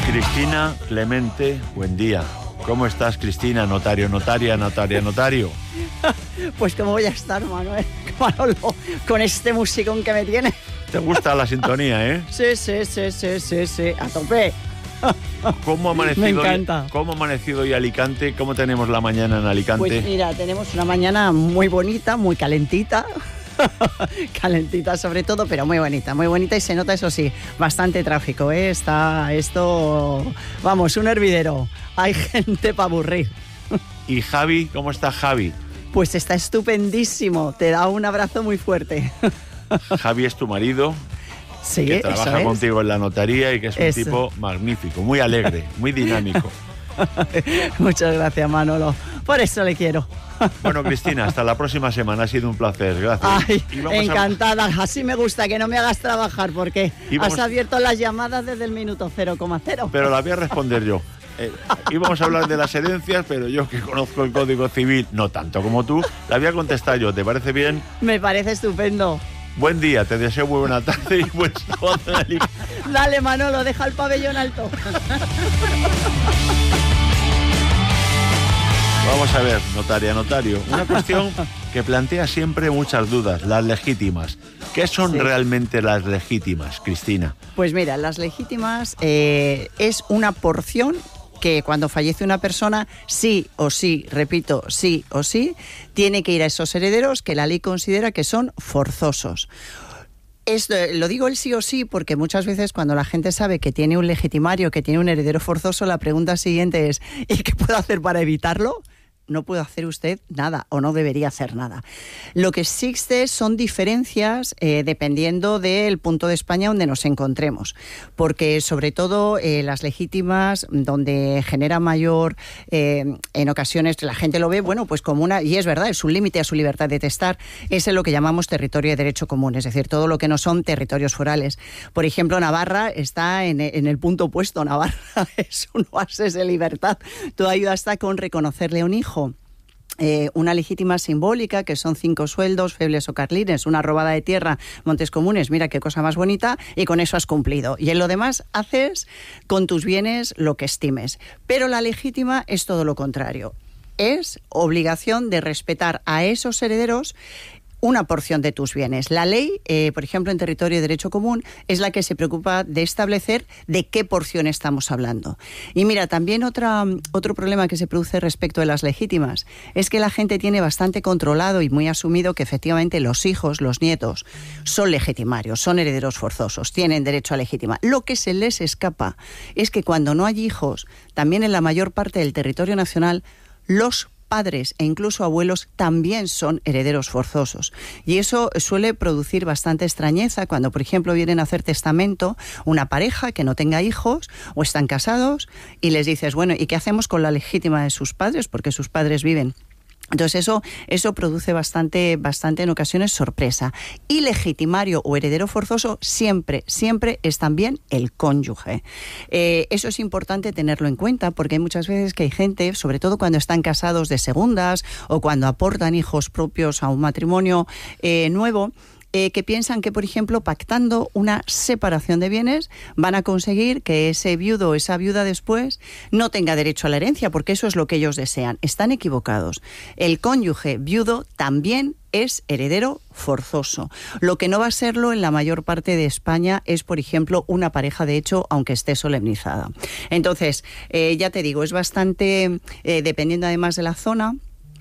Cristina Clemente, buen día. ¿Cómo estás, Cristina? Notario, notario. Pues cómo voy a estar, Manuel, Manolo, con este musicón que me tiene. ¿Te gusta la sintonía, eh? Sí, a tope. ¿Cómo ha amanecido? Me encanta. ¿Cómo ha amanecido hoy Alicante? ¿Cómo tenemos la mañana en Alicante? Pues mira, tenemos una mañana muy bonita, muy calentita. Calentita sobre todo, pero muy bonita y se nota, eso sí, bastante tráfico, ¿eh? Está esto, vamos, un hervidero. Hay gente para aburrir. ¿Y Javi? ¿Cómo está Javi? Pues está estupendísimo, te da un abrazo muy fuerte. Javi es tu marido, sí, que trabaja contigo en la notaría y que es un Eso. tipo magnífico, muy alegre, muy dinámico. Muchas gracias, Manolo, por eso le quiero. Bueno, Cristina, hasta la próxima semana. Ha sido un placer, gracias. Ay, Y vamos encantada, así me gusta que no me hagas trabajar porque Y vamos- has abierto las llamadas desde el minuto 0,0. Pero la voy a responder yo. Íbamos a hablar de las herencias, pero yo que conozco el Código Civil, no tanto como tú, la voy a contestar yo. ¿Te parece bien? Me parece estupendo. Buen día, te deseo muy buena tarde y buen sábado en Alicante. Dale, Manolo, deja el pabellón alto. Vamos a ver, notario. Una cuestión que plantea siempre muchas dudas, las legítimas. ¿Qué son Sí. realmente las legítimas, Cristina? Pues mira, las legítimas es una porción que cuando fallece una persona, sí o sí, repito, sí o sí, tiene que ir a esos herederos que la ley considera que son forzosos. Esto, lo digo el sí o sí porque muchas veces cuando la gente sabe que tiene un legitimario, que tiene un heredero forzoso, la pregunta siguiente es ¿y qué puedo hacer para evitarlo? No puede hacer usted nada o no debería hacer nada. Lo que existe son diferencias dependiendo del punto de España donde nos encontremos, porque sobre todo las legítimas, donde genera mayor, en ocasiones la gente lo ve, bueno, pues como una, y es verdad, es un límite a su libertad de testar, es en lo que llamamos territorio de derecho común, es decir, todo lo que no son territorios forales. Por ejemplo, Navarra está en el punto opuesto. Navarra es un oasis de libertad. Toda ayuda está con reconocerle a un hijo una legítima simbólica, que son 5 sueldos, febles o carlines, una robada de tierra, montes comunes, mira qué cosa más bonita, y con eso has cumplido. Y en lo demás haces con tus bienes lo que estimes. Pero la legítima es todo lo contrario. Es obligación de respetar a esos herederos una porción de tus bienes. La ley, por ejemplo, en territorio de derecho común, es la que se preocupa de establecer de qué porción estamos hablando. Y mira, también otro problema que se produce respecto de las legítimas es que la gente tiene bastante controlado y muy asumido que efectivamente los hijos, los nietos, son legitimarios, son herederos forzosos, tienen derecho a legítima. Lo que se les escapa es que cuando no hay hijos, también en la mayor parte del territorio nacional, los padres e incluso abuelos también son herederos forzosos. Y eso suele producir bastante extrañeza cuando, por ejemplo, vienen a hacer testamento una pareja que no tenga hijos o están casados y les dices, bueno, ¿y qué hacemos con la legítima de sus padres? Porque sus padres viven. Entonces eso produce bastante en ocasiones sorpresa. Y legitimario o heredero forzoso siempre es también el cónyuge. Eso es importante tenerlo en cuenta porque hay muchas veces que hay gente, sobre todo cuando están casados de segundas o cuando aportan hijos propios a un matrimonio nuevo, que piensan que, por ejemplo, pactando una separación de bienes van a conseguir que ese viudo o esa viuda después no tenga derecho a la herencia, porque eso es lo que ellos desean. Están equivocados. El cónyuge viudo también es heredero forzoso. Lo que no va a serlo en la mayor parte de España es, por ejemplo, una pareja de hecho, aunque esté solemnizada. Entonces, ya te digo, es bastante, dependiendo además de la zona,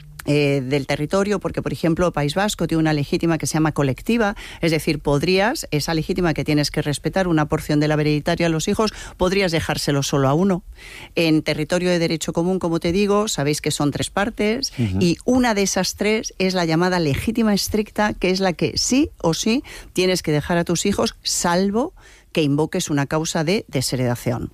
del territorio, porque por ejemplo País Vasco tiene una legítima que se llama colectiva, es decir, esa legítima que tienes que respetar una porción de la hereditaria a los hijos, podrías dejárselo solo a uno. En territorio de derecho común, como te digo, sabéis que son 3 partes, y una de esas 3 es la llamada legítima estricta, que es la que sí o sí tienes que dejar a tus hijos, salvo que invoques una causa de desheredación.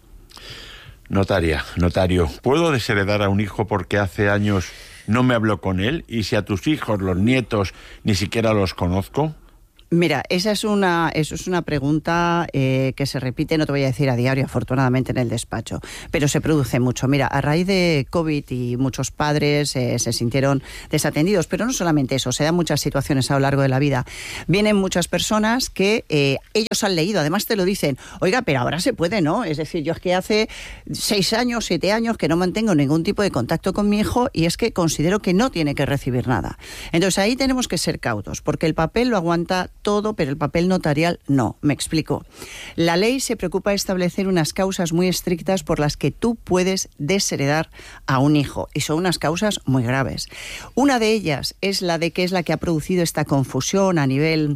Notario, ¿puedo desheredar a un hijo porque hace años no me habló con él? ¿Y si a tus hijos, los nietos, ni siquiera los conozco? Mira, eso es una pregunta que se repite, no te voy a decir a diario, afortunadamente, en el despacho, pero se produce mucho. Mira, a raíz de COVID y muchos padres se sintieron desatendidos, pero no solamente eso, se dan muchas situaciones a lo largo de la vida. Vienen muchas personas que ellos han leído, además te lo dicen, oiga, pero ahora se puede, ¿no? Es decir, yo es que hace 6 años, 7 años que no mantengo ningún tipo de contacto con mi hijo y es que considero que no tiene que recibir nada. Entonces ahí tenemos que ser cautos, porque el papel lo aguanta todo, pero el papel notarial no. Me explico. La ley se preocupa de establecer unas causas muy estrictas por las que tú puedes desheredar a un hijo, y son unas causas muy graves. Una de ellas es la que ha producido esta confusión a nivel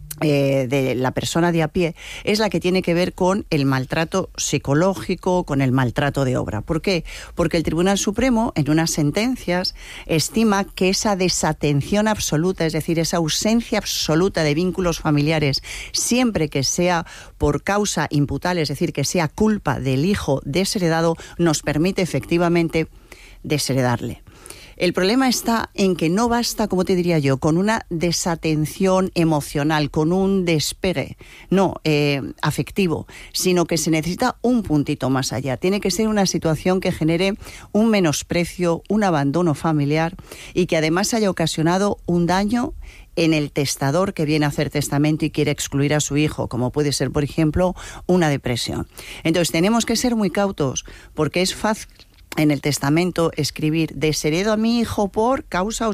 de la persona de a pie, es la que tiene que ver con el maltrato psicológico, con el maltrato de obra. ¿Por qué? Porque el Tribunal Supremo, en unas sentencias, estima que esa desatención absoluta, es decir, esa ausencia absoluta de vínculos familiares, siempre que sea por causa imputable, es decir, que sea culpa del hijo desheredado, nos permite efectivamente desheredarle. El problema está en que no basta, como te diría yo, con una desatención emocional, con un despegue, afectivo, sino que se necesita un puntito más allá. Tiene que ser una situación que genere un menosprecio, un abandono familiar y que además haya ocasionado un daño en el testador que viene a hacer testamento y quiere excluir a su hijo, como puede ser, por ejemplo, una depresión. Entonces tenemos que ser muy cautos, porque es fácil en el testamento escribir desheredo a mi hijo por causa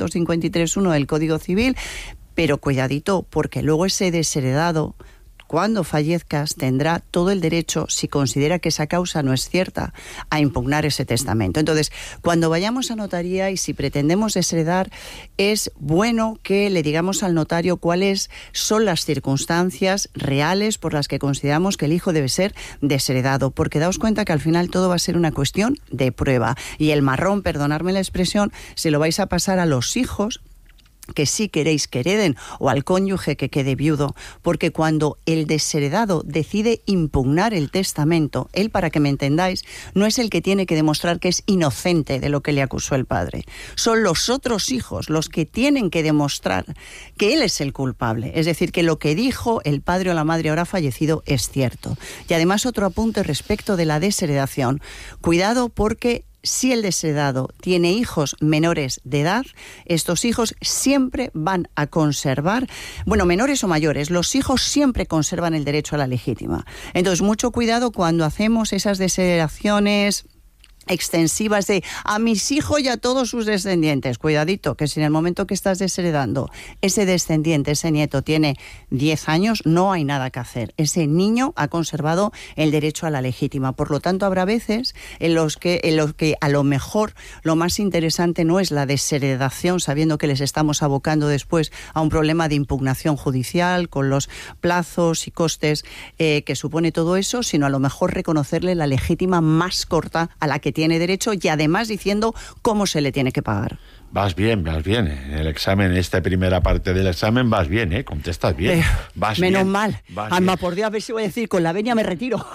853.1 del Código Civil, pero cuidadito, porque luego ese desheredado, cuando fallezcas, tendrá todo el derecho, si considera que esa causa no es cierta, a impugnar ese testamento. Entonces, cuando vayamos a notaría y si pretendemos desheredar, es bueno que le digamos al notario cuáles son las circunstancias reales por las que consideramos que el hijo debe ser desheredado, porque daos cuenta que al final todo va a ser una cuestión de prueba. Y el marrón, perdonadme la expresión, se lo vais a pasar a los hijos que sí queréis que hereden, o al cónyuge que quede viudo, porque cuando el desheredado decide impugnar el testamento, él, para que me entendáis, no es el que tiene que demostrar que es inocente de lo que le acusó el padre. Son los otros hijos los que tienen que demostrar que él es el culpable, es decir, que lo que dijo el padre o la madre ahora fallecido es cierto. Y además otro apunte respecto de la desheredación. Cuidado, porque si el desheredado tiene hijos menores de edad, estos hijos siempre van a conservar, menores o mayores, los hijos siempre conservan el derecho a la legítima. Entonces, mucho cuidado cuando hacemos esas desheredaciones extensivas de a mis hijos y a todos sus descendientes. Cuidadito, que si en el momento que estás desheredando ese descendiente, ese nieto tiene 10 años, no hay nada que hacer. Ese niño ha conservado el derecho a la legítima. Por lo tanto, habrá veces en los que a lo mejor lo más interesante no es la desheredación, sabiendo que les estamos abocando después a un problema de impugnación judicial con los plazos y costes que supone todo eso, sino a lo mejor reconocerle la legítima más corta a la que tiene derecho y además diciendo cómo se le tiene que pagar. Vas bien. En el examen, en esta primera parte del examen, vas bien, contestas bien. Vas menos bien, mal. Alma, por Dios, a ver si voy a decir, con la venia me retiro.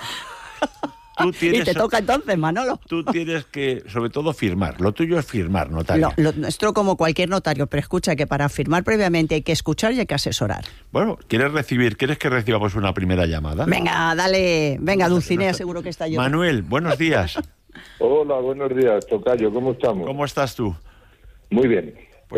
Y te toca entonces, Manolo. Tú tienes que, sobre todo, firmar. Lo tuyo es firmar, notario. Lo nuestro como cualquier notario, pero escucha que para firmar previamente hay que escuchar y hay que asesorar. Bueno, ¿quieres que recibamos una primera llamada? Venga, dale. Venga, Dulcinea, seguro que está yo. Manuel, buenos días. Hola, buenos días, tocayo, ¿cómo estamos? ¿Cómo estás tú? Muy bien.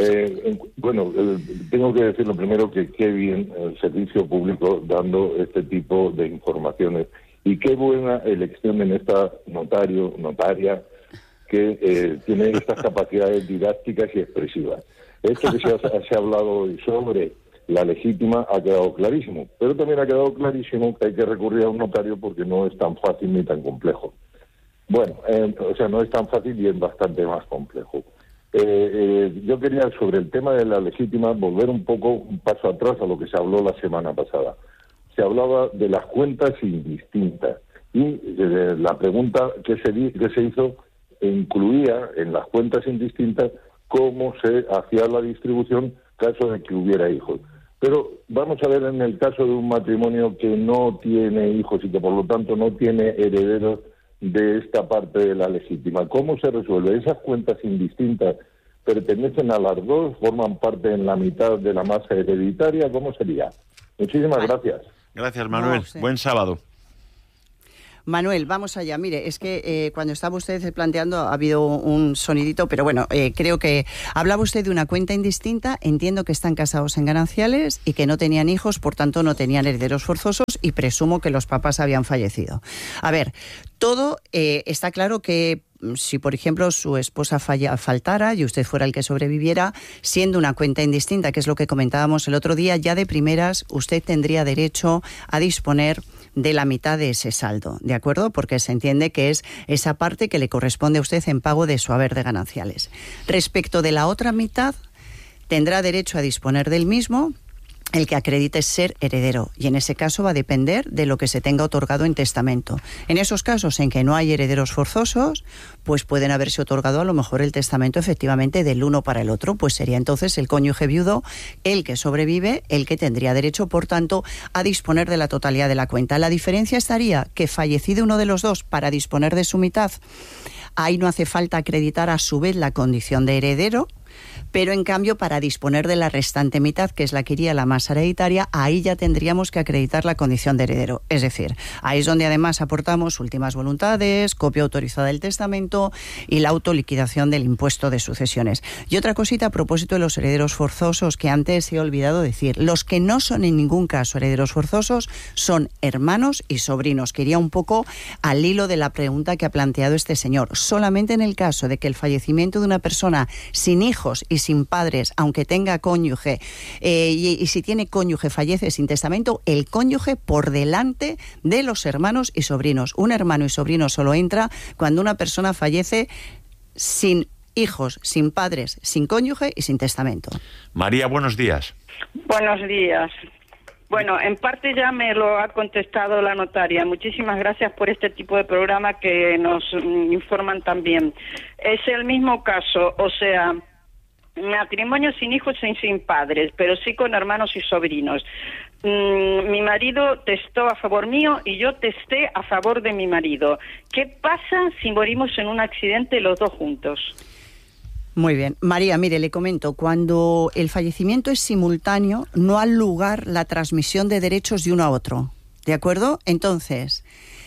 Tengo que decir lo primero que qué bien el servicio público dando este tipo de informaciones y qué buena elección en esta notaria que tiene estas capacidades didácticas y expresivas. Esto que se ha hablado hoy sobre la legítima ha quedado clarísimo, pero también ha quedado clarísimo que hay que recurrir a un notario porque no es tan fácil ni tan complejo. No es tan fácil y es bastante más complejo. Yo quería, sobre el tema de la legítima, volver un paso atrás a lo que se habló la semana pasada. Se hablaba de las cuentas indistintas y la pregunta que se hizo incluía en las cuentas indistintas cómo se hacía la distribución caso de que hubiera hijos. Pero vamos a ver en el caso de un matrimonio que no tiene hijos y que por lo tanto no tiene herederos de esta parte de la legítima. ¿Cómo se resuelve? Esas cuentas indistintas pertenecen a las dos, forman parte en la mitad de la masa hereditaria, ¿cómo sería? Muchísimas gracias. Gracias, Manuel. No, sí. Buen sábado. Manuel, vamos allá. Mire, es que cuando estaba usted planteando ha habido un sonidito, pero bueno, creo que hablaba usted de una cuenta indistinta. Entiendo que están casados en gananciales y que no tenían hijos, por tanto no tenían herederos forzosos y presumo que los papás habían fallecido. A ver, todo está claro que si, por ejemplo, su esposa faltara y usted fuera el que sobreviviera, siendo una cuenta indistinta, que es lo que comentábamos el otro día, ya de primeras usted tendría derecho a disponer de la mitad de ese saldo, ¿de acuerdo? Porque se entiende que es esa parte que le corresponde a usted en pago de su haber de gananciales. Respecto de la otra mitad, tendrá derecho a disponer del mismo el que acredite ser heredero, y en ese caso va a depender de lo que se tenga otorgado en testamento. En esos casos en que no hay herederos forzosos, pues pueden haberse otorgado a lo mejor el testamento efectivamente del uno para el otro, pues sería entonces el cónyuge viudo el que sobrevive, el que tendría derecho, por tanto, a disponer de la totalidad de la cuenta. La diferencia estaría que fallecido uno de los dos para disponer de su mitad, ahí no hace falta acreditar a su vez la condición de heredero, pero en cambio para disponer de la restante mitad, que es la que iría la masa hereditaria, ahí ya tendríamos que acreditar la condición de heredero. Es decir, ahí es donde además aportamos últimas voluntades, copia autorizada del testamento y la autoliquidación del impuesto de sucesiones. Y otra cosita a propósito de los herederos forzosos que antes he olvidado decir. Los que no son en ningún caso herederos forzosos son hermanos y sobrinos, que iría un poco al hilo de la pregunta que ha planteado este señor. Solamente en el caso de que el fallecimiento de una persona sin hijos y sin padres, aunque tenga cónyuge, y si tiene cónyuge fallece sin testamento, el cónyuge por delante de los hermanos y sobrinos. Un hermano y sobrino solo entra cuando una persona fallece sin hijos, sin padres, sin cónyuge y sin testamento. María, buenos días. Buenos días. Bueno, en parte ya me lo ha contestado la notaria. Muchísimas gracias por este tipo de programa que nos informan también. Es el mismo caso, o sea, matrimonio sin hijos y sin padres, pero sí con hermanos y sobrinos. Mi marido testó a favor mío y yo testé a favor de mi marido. ¿Qué pasa si morimos en un accidente los dos juntos? Muy bien. María, mire, le comento, cuando el fallecimiento es simultáneo, no ha lugar la transmisión de derechos de uno a otro, ¿de acuerdo? Entonces,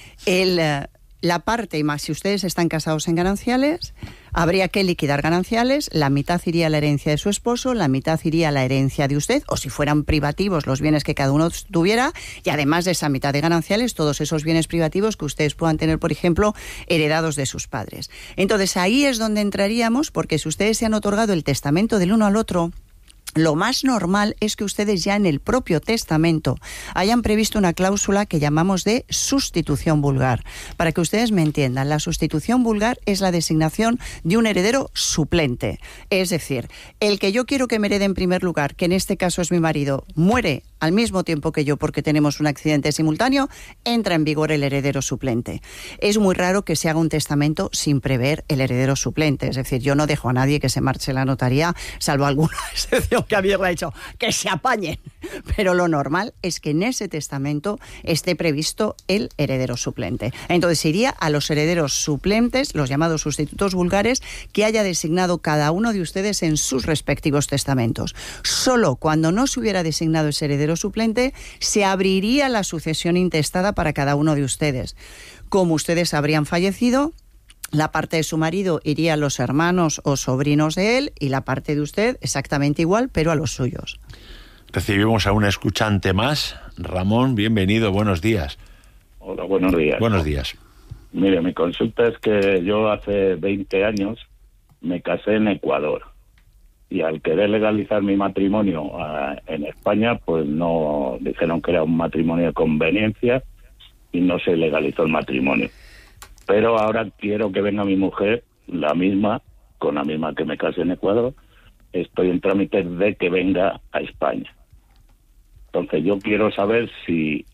la parte, y más si ustedes están casados en gananciales, habría que liquidar gananciales, la mitad iría a la herencia de su esposo, la mitad iría a la herencia de usted, o si fueran privativos los bienes que cada uno tuviera, y además de esa mitad de gananciales, todos esos bienes privativos que ustedes puedan tener, por ejemplo, heredados de sus padres. Entonces ahí es donde entraríamos, porque si ustedes se han otorgado el testamento del uno al otro, lo más normal es que ustedes ya en el propio testamento hayan previsto una cláusula que llamamos de sustitución vulgar. Para que ustedes me entiendan, la sustitución vulgar es la designación de un heredero suplente. Es decir, el que yo quiero que me herede en primer lugar, que en este caso es mi marido, muere al mismo tiempo que yo porque tenemos un accidente simultáneo, entra en vigor el heredero suplente. Es muy raro que se haga un testamento sin prever el heredero suplente. Es decir, yo no dejo a nadie que se marche la notaría, salvo alguna excepción que había dicho, que se apañen. Pero lo normal es que en ese testamento esté previsto el heredero suplente. Entonces iría a los herederos suplentes, los llamados sustitutos vulgares, que haya designado cada uno de ustedes en sus respectivos testamentos. Solo cuando no se hubiera designado ese heredero suplente, se abriría la sucesión intestada para cada uno de ustedes. Como ustedes habrían fallecido, la parte de su marido iría a los hermanos o sobrinos de él y la parte de usted exactamente igual, pero a los suyos. Recibimos a un escuchante más. Ramón, bienvenido, buenos días. Hola, buenos días. Buenos días. Mire, mi consulta es que yo hace 20 años me casé en Ecuador y al querer legalizar mi matrimonio en España, pues no dijeron que era un matrimonio de conveniencia y no se legalizó el matrimonio. Pero ahora quiero que venga mi mujer, la misma, con la misma que me casé en Ecuador. Estoy en trámite de que venga a España. Entonces yo quiero saber si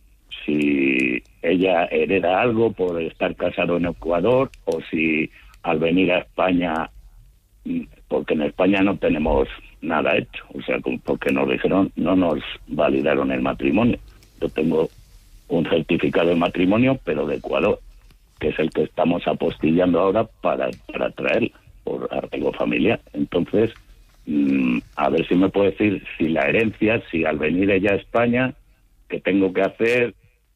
ella hereda algo por estar casado en Ecuador o si al venir a España, porque en España no tenemos nada hecho, o sea, porque nos dijeron, no nos validaron el matrimonio. Yo tengo un certificado de matrimonio, pero de Ecuador, que es el que estamos apostillando ahora para traer, por arraigo familiar. Entonces, a ver si me puede decir si la herencia, si al venir ella a España, qué tengo que hacer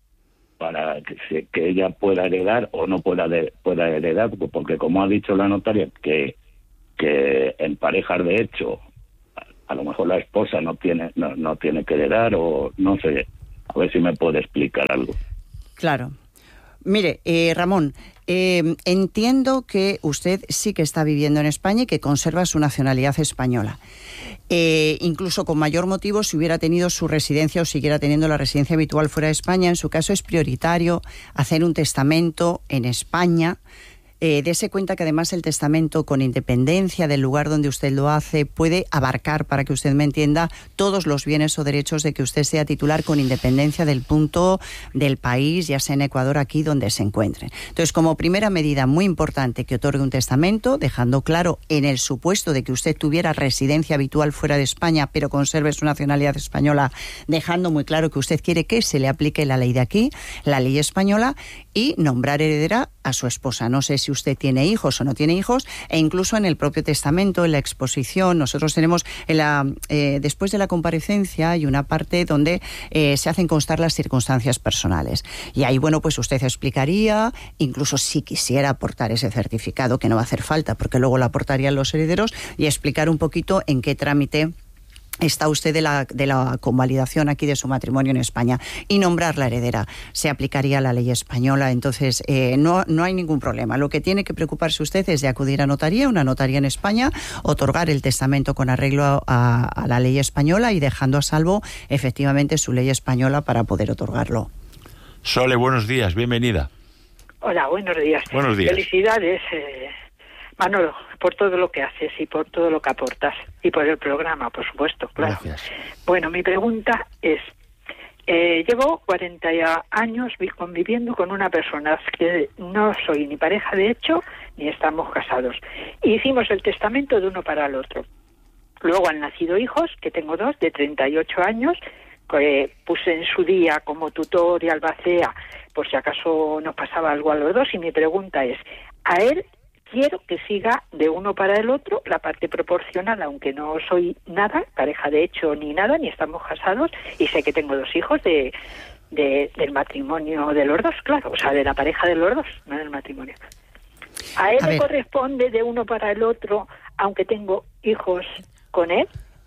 para que ella pueda heredar o no pueda heredar, porque como ha dicho la notaria, que en parejas de hecho a lo mejor la esposa no tiene que heredar, o no sé, a ver si me puede explicar algo. Claro. Mire, Ramón, entiendo que usted sí que está viviendo en España y que conserva su nacionalidad española. Incluso con mayor motivo si hubiera tenido su residencia o siguiera teniendo la residencia habitual fuera de España. En su caso es prioritario hacer un testamento en España. Dese cuenta que además el testamento, con independencia del lugar donde usted lo hace, puede abarcar, para que usted me entienda, todos los bienes o derechos de que usted sea titular, con independencia del punto del país, ya sea en Ecuador, aquí donde se encuentre. Entonces, como primera medida muy importante, que otorgue un testamento, dejando claro, en el supuesto de que usted tuviera residencia habitual fuera de España, pero conserve su nacionalidad española, dejando muy claro que usted quiere que se le aplique la ley de aquí, la ley española, y nombrar heredera a su esposa. No sé si usted tiene hijos o no tiene hijos, e incluso en el propio testamento, en la exposición, nosotros tenemos después de la comparecencia hay una parte donde se hacen constar las circunstancias personales, y ahí, bueno, pues usted explicaría, incluso si quisiera aportar ese certificado, que no va a hacer falta porque luego lo aportarían los herederos, y explicar un poquito en qué trámite está usted de la convalidación aquí de su matrimonio en España, y nombrar la heredera. Se aplicaría la ley española. Entonces no hay ningún problema. Lo que tiene que preocuparse usted es de acudir a notaría, una notaría en España, otorgar el testamento con arreglo a la ley española y dejando a salvo efectivamente su ley española para poder otorgarlo. Sole, buenos días, bienvenida. Hola, buenos días. Buenos días. Felicidades, Manolo, por todo lo que haces y por todo lo que aportas, y por el programa, por supuesto, claro. Gracias. Bueno, mi pregunta es, llevo 40 años conviviendo con una persona que no soy ni pareja de hecho, ni estamos casados. Hicimos el testamento de uno para el otro. Luego han nacido hijos, que tengo dos, de 38 años, que puse en su día como tutor y albacea, por si acaso nos pasaba algo a los dos, y mi pregunta es, a él quiero que siga de uno para el otro la parte proporcional, aunque no soy nada, pareja de hecho ni nada, ni estamos casados, y sé que tengo dos hijos del matrimonio de los dos, claro, o sea, de la pareja de los dos, no del matrimonio. ¿A él le corresponde de uno para el otro, aunque tengo hijos con él?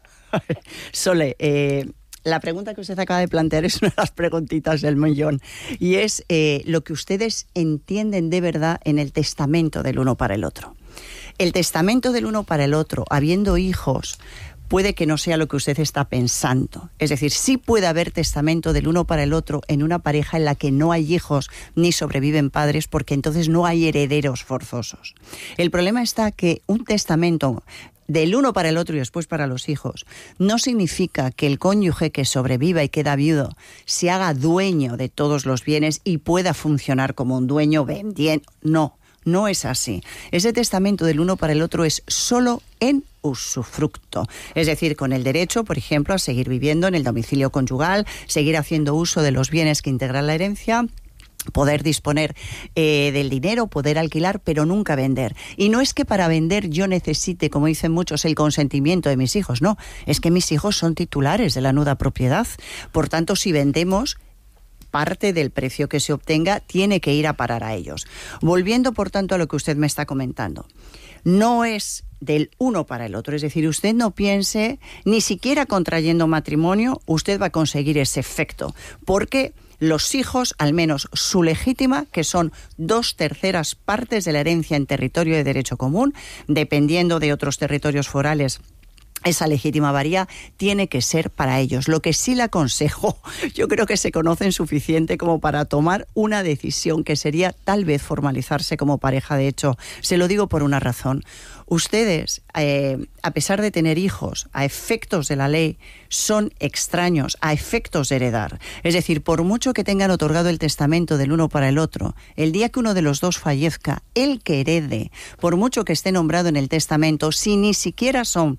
Sole, la pregunta que usted acaba de plantear es una de las preguntitas del millón, y es lo que ustedes entienden de verdad en el testamento del uno para el otro. El testamento del uno para el otro, habiendo hijos, puede que no sea lo que usted está pensando. Es decir, sí puede haber testamento del uno para el otro en una pareja en la que no hay hijos ni sobreviven padres, porque entonces no hay herederos forzosos. El problema está que un testamento del uno para el otro y después para los hijos no significa que el cónyuge que sobreviva y queda viudo se haga dueño de todos los bienes y pueda funcionar como un dueño vendiendo. No es así. Ese testamento del uno para el otro es solo en usufructo, es decir, con el derecho, por ejemplo, a seguir viviendo en el domicilio conyugal, seguir haciendo uso de los bienes que integran la herencia, poder disponer del dinero, poder alquilar, pero nunca vender. Y no es que para vender yo necesite, como dicen muchos, el consentimiento de mis hijos, no, es que mis hijos son titulares de la nuda propiedad. Por tanto, si vendemos, parte del precio que se obtenga tiene que ir a parar a ellos. Volviendo, por tanto, a lo que usted me está comentando, no es del uno para el otro, es decir, usted no piense, ni siquiera contrayendo matrimonio, usted va a conseguir ese efecto, porque los hijos, al menos su legítima, que son 2/3 partes de la herencia en territorio de derecho común, dependiendo de otros territorios forales, esa legítima varía, tiene que ser para ellos. Lo que sí le aconsejo, yo creo que se conocen suficiente como para tomar una decisión, que sería tal vez formalizarse como pareja de hecho. Se lo digo por una razón. Ustedes, a pesar de tener hijos, a efectos de la ley, son extraños a efectos de heredar. Es decir, por mucho que tengan otorgado el testamento del uno para el otro, el día que uno de los dos fallezca, el que herede, por mucho que esté nombrado en el testamento, si ni siquiera son pareja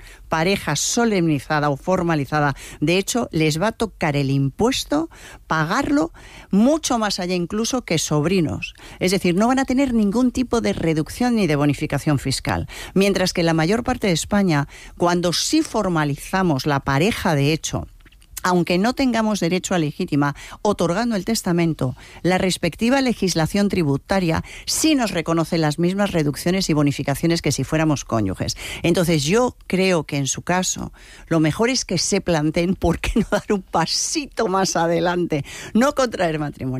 pareja solemnizada o formalizada, de hecho, les va a tocar el impuesto, pagarlo mucho más allá incluso que sobrinos. Es decir, no van a tener ningún tipo de reducción ni de bonificación fiscal. Mientras que en la mayor parte de España, cuando sí formalizamos la pareja de hecho, aunque no tengamos derecho a legítima, otorgando el testamento, la respectiva legislación tributaria sí nos reconoce las mismas reducciones y bonificaciones que si fuéramos cónyuges. Entonces yo creo que en su caso lo mejor es que se planteen por qué no dar un pasito más adelante, no contraer matrimonio.